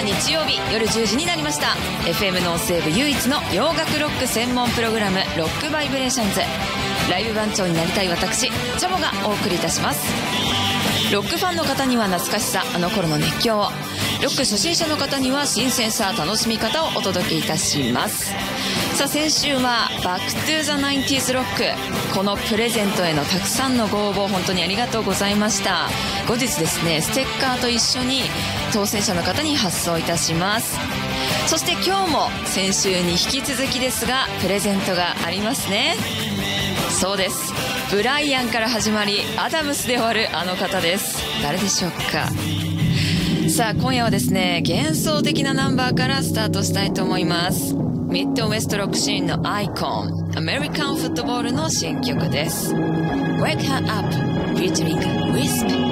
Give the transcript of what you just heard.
日曜日夜10時になりました。 FM ノースウェーブ唯一の洋楽ロック専門プログラム、ロックバイブレーションズ。ライブ番長になりたい私チャボがお送りいたします。ロックファンの方には懐かしさ、あの頃の熱狂を、ロック初心者の方には新鮮さ、楽しみ方をお届けいたします。さあ先週はバックトゥザ 90s ロック、このプレゼントへのたくさんのご応募本当にありがとうございました。後日ですね、ステッカーと一緒に当選者の方に発送いたします。そして今日も先週に引き続きですがプレゼントがありますね。そうです、ブライアンから始まりアダムスで終わるあの方です。誰でしょうか。さあ今夜はですね、幻想的なナンバーからスタートしたいと思います。ミッドウェストロックシーンのアイコン、アメリカンフットボールの新曲です。 Wake Her Up featuring Wisp。